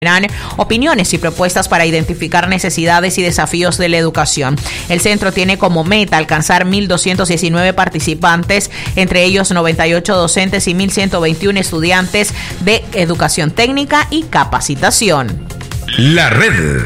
opiniones y propuestas para identificar necesidades y desafíos de la educación. El centro tiene como meta alcanzar 1.219 participantes, entre ellos 98 docentes y 1.121 estudiantes de educación técnica y capacitación. La red.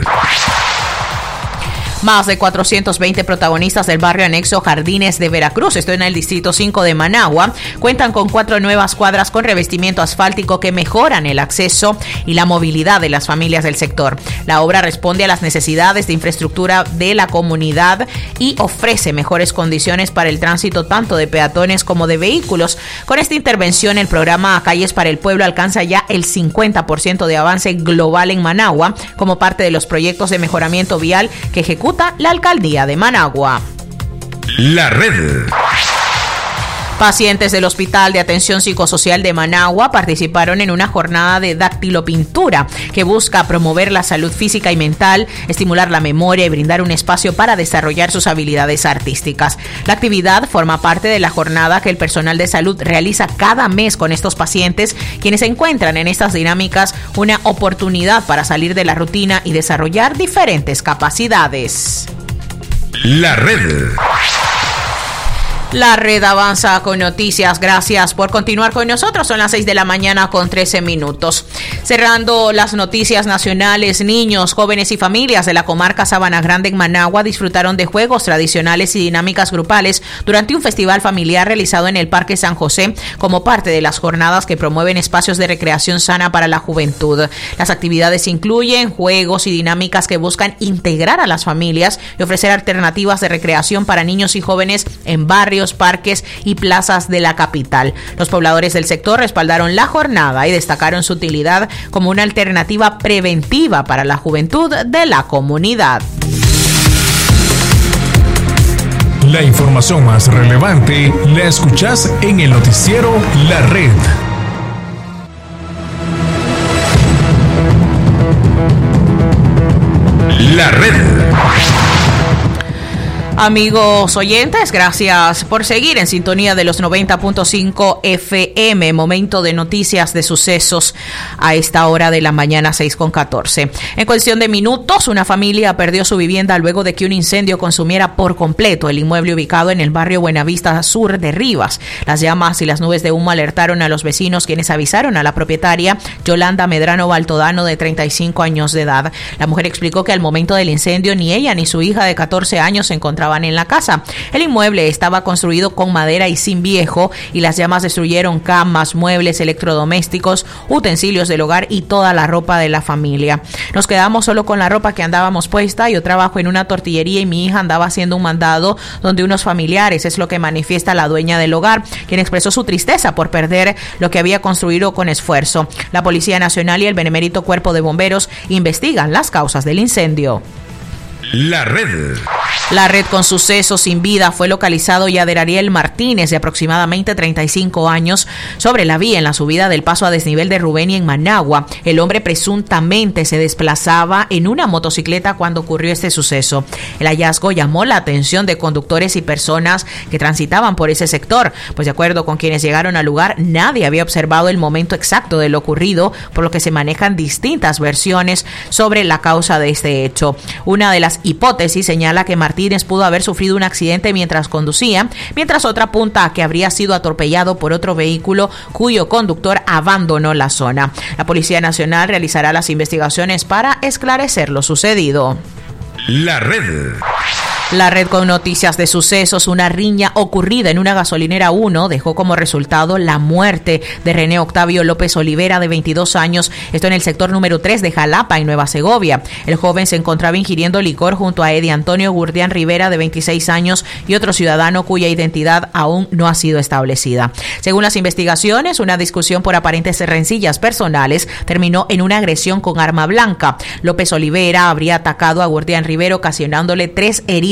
Más de 420 protagonistas del barrio anexo Jardines de Veracruz, esto en el distrito 5 de Managua, cuentan con 4 nuevas cuadras con revestimiento asfáltico que mejoran el acceso y la movilidad de las familias del sector. La obra responde a las necesidades de infraestructura de la comunidad y ofrece mejores condiciones para el tránsito tanto de peatones como de vehículos. Con esta intervención, el programa Calles para el Pueblo alcanza ya el 50% de avance global en Managua como parte de los proyectos de mejoramiento vial que ejecuta la alcaldía de Managua. La red. Pacientes del Hospital de Atención Psicosocial de Managua participaron en una jornada de dactilopintura que busca promover la salud física y mental, estimular la memoria y brindar un espacio para desarrollar sus habilidades artísticas. La actividad forma parte de la jornada que el personal de salud realiza cada mes con estos pacientes, quienes encuentran en estas dinámicas una oportunidad para salir de la rutina y desarrollar diferentes capacidades. La red. La red avanza con noticias. Gracias por continuar con nosotros. Son las 6 de la mañana con 13 minutos. Cerrando las noticias nacionales, niños, jóvenes y familias de la comarca Sabana Grande en Managua disfrutaron de juegos tradicionales y dinámicas grupales durante un festival familiar realizado en el Parque San José como parte de las jornadas que promueven espacios de recreación sana para la juventud. Las actividades incluyen juegos y dinámicas que buscan integrar a las familias y ofrecer alternativas de recreación para niños y jóvenes en barrios, parques y plazas de la capital. Los pobladores del sector respaldaron la jornada y destacaron su utilidad como una alternativa preventiva para la juventud de la comunidad. La información más relevante la escuchás en el noticiero La Red. La red. Amigos oyentes, gracias por seguir en sintonía de los 90.5 FM. Momento de noticias de sucesos a esta hora de la mañana, 6:14. En cuestión de minutos, una familia perdió su vivienda luego de que un incendio consumiera por completo el inmueble ubicado en el barrio Buenavista Sur de Rivas. Las llamas y las nubes de humo alertaron a los vecinos, quienes avisaron a la propietaria Yolanda Medrano Baltodano, de 35 años de edad. La mujer explicó que al momento del incendio ni ella ni su hija de 14 años se encontraban en la casa. El inmueble estaba construido con madera y zinc viejo y las llamas destruyeron camas, muebles, electrodomésticos, utensilios del hogar y toda la ropa de la familia. Nos quedamos solo con la ropa que andábamos puesta. Yo trabajo en una tortillería y mi hija andaba haciendo un mandado donde unos familiares, es lo que manifiesta la dueña del hogar, quien expresó su tristeza por perder lo que había construido con esfuerzo. La Policía Nacional y el Benemérito Cuerpo de Bomberos investigan las causas del incendio. La red. La red con sucesos sin vida fue localizado Yader Ariel Martínez, de aproximadamente 35 años, sobre la vía en la subida del paso a desnivel de Rubeni en Managua. El hombre presuntamente se desplazaba en una motocicleta cuando ocurrió este suceso. El hallazgo llamó la atención de conductores y personas que transitaban por ese sector, pues de acuerdo con quienes llegaron al lugar, nadie había observado el momento exacto de lo ocurrido, por lo que se manejan distintas versiones sobre la causa de este hecho. Una de las hipótesis señala que Martínez pudo haber sufrido un accidente mientras conducía, mientras otra apunta a que habría sido atropellado por otro vehículo cuyo conductor abandonó la zona. La Policía Nacional realizará las investigaciones para esclarecer lo sucedido. La red. La red con noticias de sucesos. Una riña ocurrida en una gasolinera 1 dejó como resultado la muerte de René Octavio López Olivera, de 22 años, esto en el sector número 3 de Jalapa, en Nueva Segovia. El joven se encontraba ingiriendo licor junto a Eddie Antonio Gurdián Rivera, de 26 años, y otro ciudadano cuya identidad aún no ha sido establecida. Según las investigaciones, una discusión por aparentes rencillas personales terminó en una agresión con arma blanca. López Olivera habría atacado a Gurdián Rivera, ocasionándole 3 heridas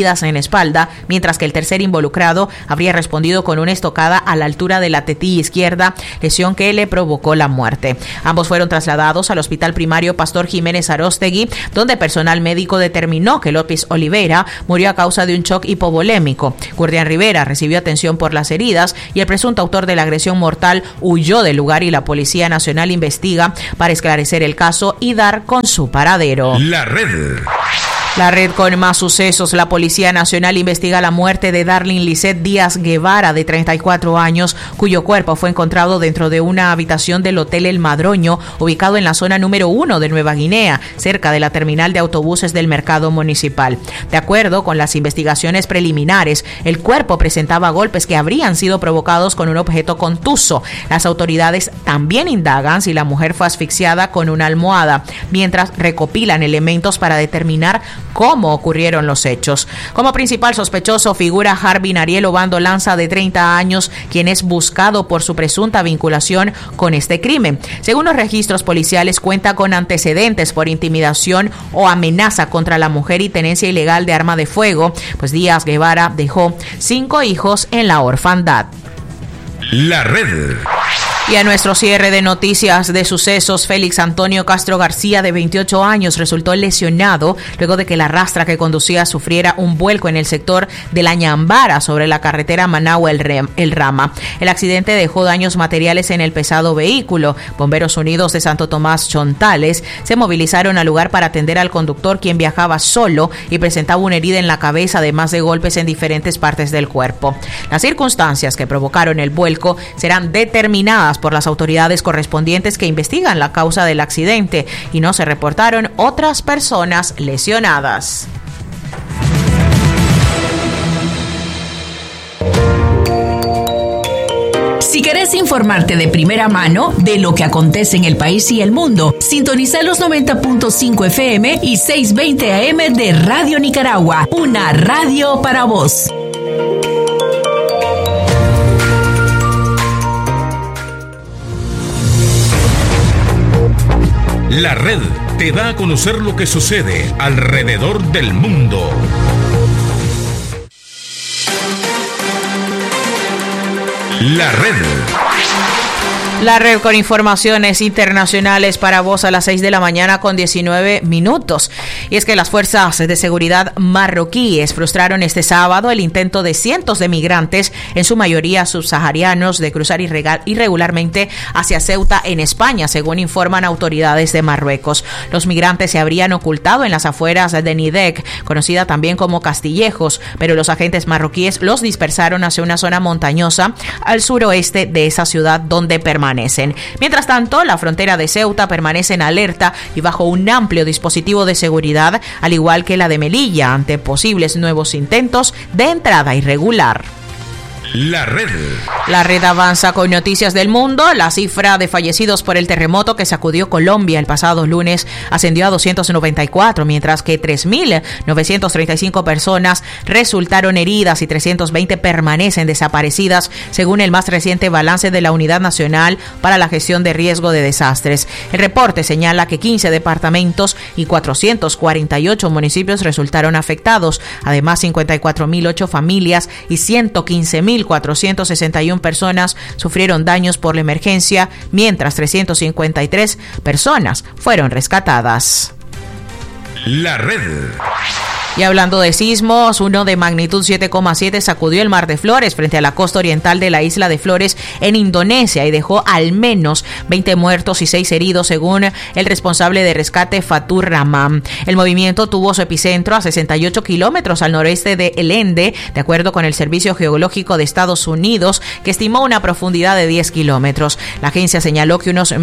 heridas en espalda, mientras que el tercer involucrado habría respondido con una estocada a la altura de la tetilla izquierda, lesión que le provocó la muerte. Ambos fueron trasladados al Hospital Primario Pastor Jiménez Aróstegui, donde personal médico determinó que López Oliveira murió a causa de un shock hipovolémico. Gurdián Rivera recibió atención por las heridas y el presunto autor de la agresión mortal huyó del lugar y la Policía Nacional investiga para esclarecer el caso y dar con su paradero. La red con más sucesos. La Policía Nacional investiga la muerte de Darlene Lisset Díaz Guevara, de 34 años, cuyo cuerpo fue encontrado dentro de una habitación del Hotel El Madroño, ubicado en la zona número 1 de Nueva Guinea, cerca de la terminal de autobuses del mercado municipal. De acuerdo con las investigaciones preliminares, el cuerpo presentaba golpes que habrían sido provocados con un objeto contuso. Las autoridades también indagan si la mujer fue asfixiada con una almohada, mientras recopilan elementos para determinar cómo ocurrieron los hechos. Como principal sospechoso figura Harvin Ariel Obando Lanza, de 30 años, quien es buscado por su presunta vinculación con este crimen. Según los registros policiales, cuenta con antecedentes por intimidación o amenaza contra la mujer y tenencia ilegal de arma de fuego, pues Díaz Guevara dejó 5 hijos en la orfandad. La red. Y a nuestro cierre de noticias de sucesos, Félix Antonio Castro García, de 28 años, resultó lesionado luego de que la rastra que conducía sufriera un vuelco en el sector de La Ñambara sobre la carretera Managua-El Rama. El accidente dejó daños materiales en el pesado vehículo. Bomberos Unidos de Santo Tomás Chontales se movilizaron al lugar para atender al conductor, quien viajaba solo y presentaba una herida en la cabeza, además de golpes en diferentes partes del cuerpo. Las circunstancias que provocaron el vuelco serán determinadas por las autoridades correspondientes, que investigan la causa del accidente, y no se reportaron otras personas lesionadas. Si querés informarte de primera mano de lo que acontece en el país y el mundo, sintoniza los 90.5 FM y 620 AM de Radio Nicaragua, una radio para vos. La red te da a conocer lo que sucede alrededor del mundo. La red. La red con informaciones internacionales para vos a las 6 de la mañana con 19 minutos. Y es que las fuerzas de seguridad marroquíes frustraron este sábado el intento de cientos de migrantes, en su mayoría subsaharianos, de cruzar irregularmente hacia Ceuta, en España, según informan autoridades de Marruecos. Los migrantes se habrían ocultado en las afueras de Nidec, conocida también como Castillejos, pero los agentes marroquíes los dispersaron hacia una zona montañosa al suroeste de esa ciudad, donde permanecen. Mientras tanto, la frontera de Ceuta permanece en alerta y bajo un amplio dispositivo de seguridad, al igual que la de Melilla, ante posibles nuevos intentos de entrada irregular. La red. La red avanza con noticias del mundo. La cifra de fallecidos por el terremoto que sacudió Colombia el pasado lunes ascendió a 294, mientras que 3.935 personas resultaron heridas y 320 permanecen desaparecidas, según el más reciente balance de la Unidad Nacional para la Gestión de Riesgo de Desastres. El reporte señala que 15 departamentos y 448 municipios resultaron afectados. Además, 54.008 familias y 115.461 personas sufrieron daños por la emergencia, mientras 353 personas fueron rescatadas. La red. Y hablando de sismos, uno de magnitud 7,7 sacudió el Mar de Flores frente a la costa oriental de la isla de Flores en Indonesia y dejó al menos 20 muertos y 6 heridos, según el responsable de rescate Fatur Rahman. El movimiento tuvo su epicentro a 68 kilómetros al noreste de El Ende, de acuerdo con el Servicio Geológico de Estados Unidos, que estimó una profundidad de 10 kilómetros. La agencia señaló que unos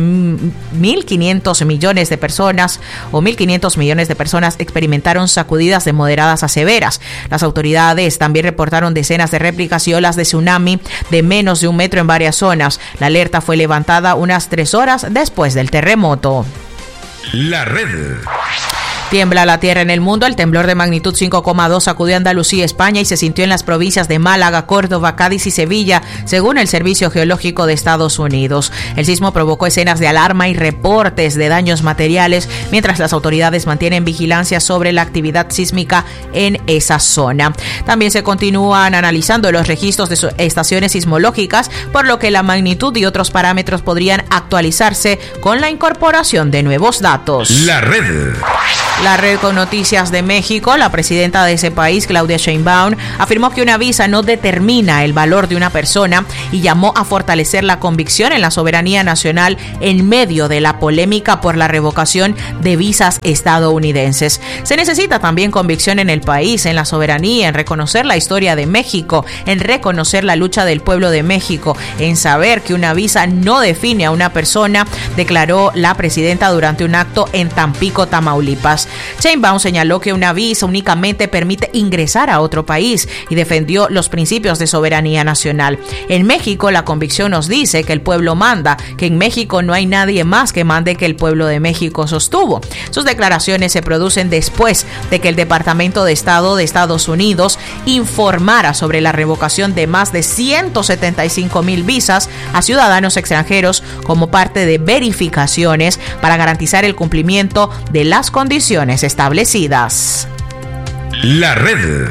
1.500 millones de personas experimentaron sacudidas de moderadas a severas. Las autoridades también reportaron decenas de réplicas y olas de tsunami de menos de 1 metro en varias zonas. La alerta fue levantada unas 3 horas después del terremoto. La red. Tiembla la tierra en el mundo. El temblor de magnitud 5,2 sacudió Andalucía, España y se sintió en las provincias de Málaga, Córdoba, Cádiz y Sevilla, según el Servicio Geológico de Estados Unidos. El sismo provocó escenas de alarma y reportes de daños materiales, mientras las autoridades mantienen vigilancia sobre la actividad sísmica en esa zona. También se continúan analizando los registros de estaciones sismológicas, por lo que la magnitud y otros parámetros podrían actualizarse con la incorporación de nuevos datos. La red con noticias de México, la presidenta de ese país, Claudia Sheinbaum, afirmó que una visa no determina el valor de una persona y llamó a fortalecer la convicción en la soberanía nacional en medio de la polémica por la revocación de visas estadounidenses. Se necesita también convicción en el país, en la soberanía, en reconocer la historia de México, en reconocer la lucha del pueblo de México, en saber que una visa no define a una persona, declaró la presidenta durante un acto en Tampico, Tamaulipas. Sheinbaum señaló que una visa únicamente permite ingresar a otro país y defendió los principios de soberanía nacional. En México, la convicción nos dice que el pueblo manda, que en México no hay nadie más que mande que el pueblo de México, sostuvo. Sus declaraciones se producen después de que el Departamento de Estado de Estados Unidos informara sobre la revocación de más de 175,000 visas a ciudadanos extranjeros como parte de verificaciones para garantizar el cumplimiento de las condiciones establecidas. La red.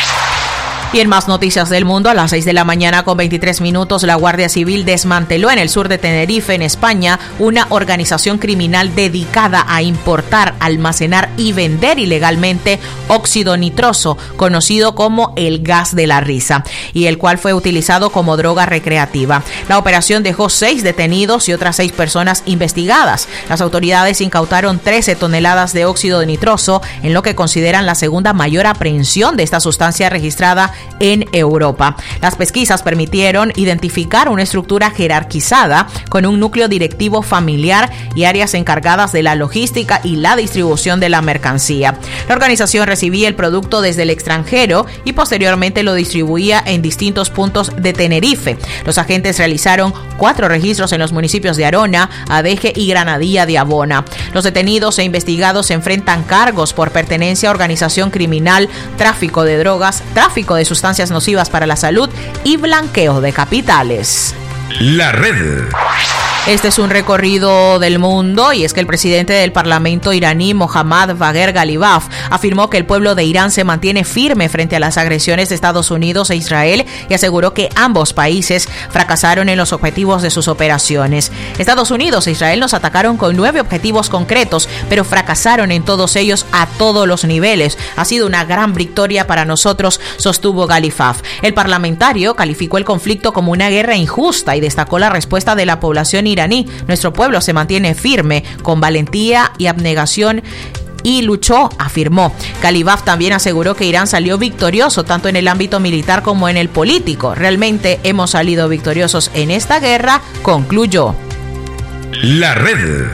Y en más noticias del mundo, a las 6 de la mañana con 23 minutos, la Guardia Civil desmanteló en el sur de Tenerife, en España, una organización criminal dedicada a importar, almacenar y vender ilegalmente óxido nitroso, conocido como el gas de la risa, y el cual fue utilizado como droga recreativa. La operación dejó 6 detenidos y otras 6 personas investigadas. Las autoridades incautaron 13 toneladas de óxido nitroso, en lo que consideran la segunda mayor aprehensión de esta sustancia registrada en Europa. Las pesquisas permitieron identificar una estructura jerarquizada con un núcleo directivo familiar y áreas encargadas de la logística y la distribución de la mercancía. La organización recibía el producto desde el extranjero y posteriormente lo distribuía en distintos puntos de Tenerife. Los agentes realizaron 4 registros en los municipios de Arona, Adeje y Granadilla de Abona. Los detenidos e investigados se enfrentan cargos por pertenencia a organización criminal, tráfico de drogas, tráfico de sustancias nocivas para la salud y blanqueo de capitales. La red. Este es un recorrido del mundo, y es que el presidente del Parlamento iraní, Mohammad Bagher Ghalibaf, afirmó que el pueblo de Irán se mantiene firme frente a las agresiones de Estados Unidos e Israel y aseguró que ambos países fracasaron en los objetivos de sus operaciones. Estados Unidos e Israel nos atacaron con 9 objetivos concretos, pero fracasaron en todos ellos a todos los niveles. Ha sido una gran victoria para nosotros, sostuvo Ghalibaf. El parlamentario calificó el conflicto como una guerra injusta y destacó la respuesta de la población iraní. Nuestro pueblo se mantiene firme, con valentía y abnegación, y luchó, afirmó. Ghalibaf también aseguró que Irán salió victorioso tanto en el ámbito militar como en el político. Realmente hemos salido victoriosos en esta guerra, concluyó. La red.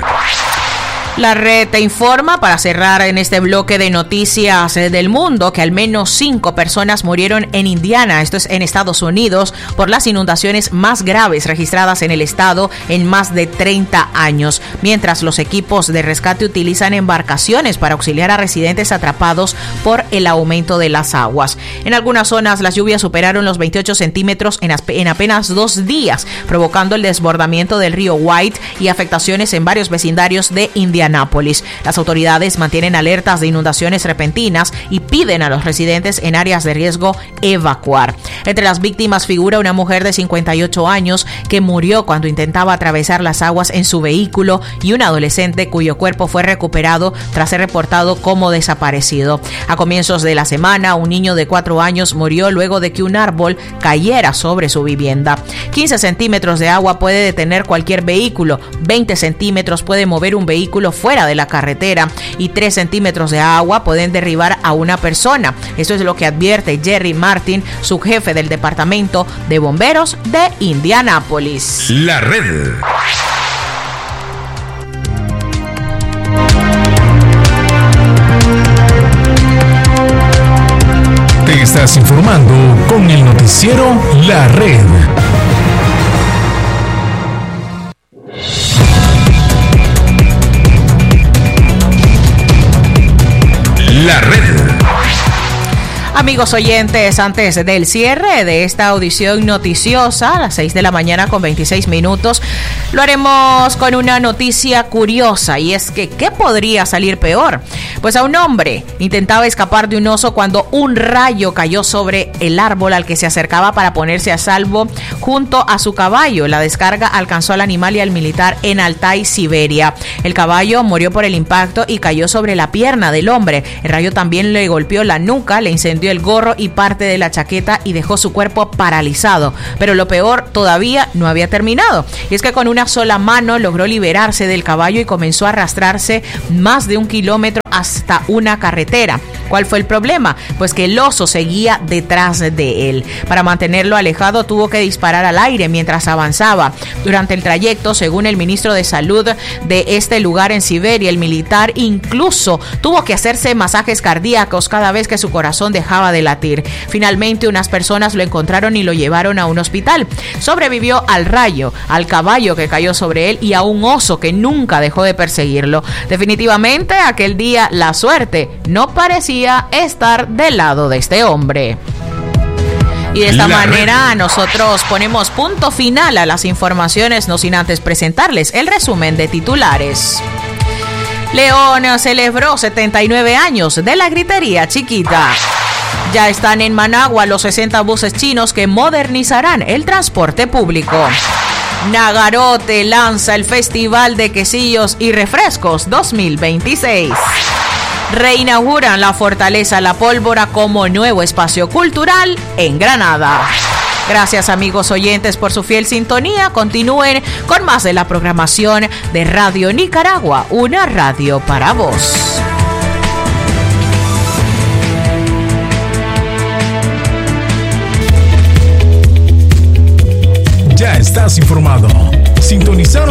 La red te informa, para cerrar en este bloque de noticias del mundo, que al menos 5 personas murieron en Indiana, esto es en Estados Unidos, por las inundaciones más graves registradas en el estado en más de 30 años, mientras los equipos de rescate utilizan embarcaciones para auxiliar a residentes atrapados por el aumento de las aguas. En algunas zonas las lluvias superaron los 28 centímetros en apenas 2 días, provocando el desbordamiento del río White y afectaciones en varios vecindarios de Indianápolis. Las autoridades mantienen alertas de inundaciones repentinas y piden a los residentes en áreas de riesgo evacuar. Entre las víctimas figura una mujer de 58 años que murió cuando intentaba atravesar las aguas en su vehículo y un adolescente cuyo cuerpo fue recuperado tras ser reportado como desaparecido. A comienzos de la semana, un niño de 4 años murió luego de que un árbol cayera sobre su vivienda. 15 centímetros de agua puede detener cualquier vehículo, 20 centímetros puede mover un vehículo fuera de la carretera y 3 centímetros de agua pueden derribar a una persona. Eso es lo que advierte Jerry Martin, subjefe del Departamento de Bomberos de Indianápolis. La red. Te estás informando con el noticiero La Red. Amigos oyentes, antes del cierre de esta audición noticiosa, a las 6 de la mañana con 26 minutos, lo haremos con una noticia curiosa, y es que ¿qué podría salir peor? Pues a un hombre intentaba escapar de un oso cuando un rayo cayó sobre el árbol al que se acercaba para ponerse a salvo junto a su caballo. La descarga alcanzó al animal y al militar en Altai, Siberia. El caballo murió por el impacto y cayó sobre la pierna del hombre. El rayo también le golpeó la nuca, le incendió el gorro y parte de la chaqueta y dejó su cuerpo paralizado. Pero lo peor todavía no había terminado. Y es que con una sola mano logró liberarse del caballo y comenzó a arrastrarse más de 1 kilómetro hasta una carretera. ¿Cuál fue el problema? Pues que el oso seguía detrás de él. Para mantenerlo alejado tuvo que disparar al aire mientras avanzaba. Durante el trayecto, según el ministro de Salud de este lugar en Siberia, el militar incluso tuvo que hacerse masajes cardíacos cada vez que su corazón dejaba de latir. Finalmente, unas personas lo encontraron y lo llevaron a un hospital. Sobrevivió al rayo, al caballo que cayó sobre él y a un oso que nunca dejó de perseguirlo. Definitivamente, aquel día la suerte no parecía estar del lado de este hombre. Y de esta manera nosotros ponemos punto final a las informaciones, no sin antes presentarles el resumen de titulares. León celebró 79 años de la gritería chiquita. Ya están en Managua los 60 buses chinos que modernizarán el transporte público. Nagarote lanza el Festival de Quesillos y Refrescos 2026. Reinauguran la Fortaleza La Pólvora como nuevo espacio cultural en Granada. Gracias, amigos oyentes, por su fiel sintonía. Continúen con más de la programación de Radio Nicaragua, una radio para vos. Ya estás informado. Sintonizaron